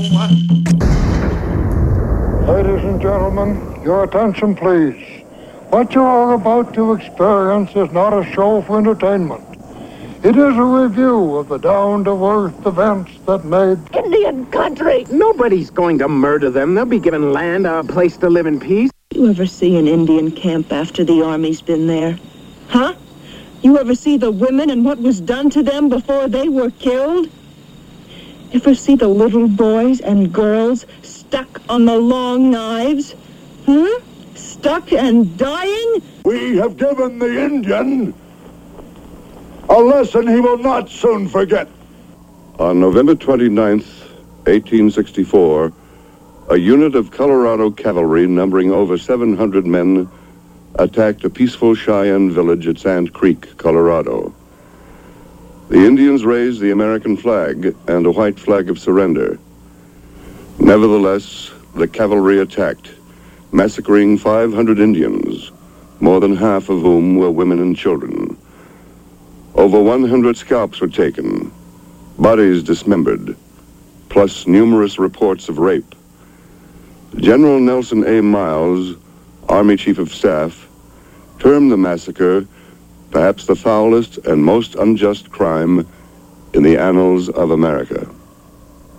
Ladies and gentlemen, your attention please. What you are about to experience is not a show for entertainment. It is a review of the down-to-earth events that made Indian country. Nobody's going to murder them. They'll be given land, a place to live in peace. You ever see an Indian camp after the army's been there? Huh? You ever see the women and what was done to them before they were killed? Ever see the little boys and girls stuck on the long knives? Huh? Stuck and dying? We have given the Indian a lesson he will not soon forget. On November 29th, 1864, a unit of Colorado cavalry numbering over 700 men attacked a peaceful Cheyenne village at Sand Creek, Colorado. The Indians raised the American flag and a white flag of surrender. Nevertheless, the cavalry attacked, massacring 500 Indians, more than half of whom were women and children. Over 100 scalps were taken, bodies dismembered, plus numerous reports of rape. General Nelson A. Miles, Army Chief of Staff, termed the massacre perhaps the foulest and most unjust crime in the annals of America.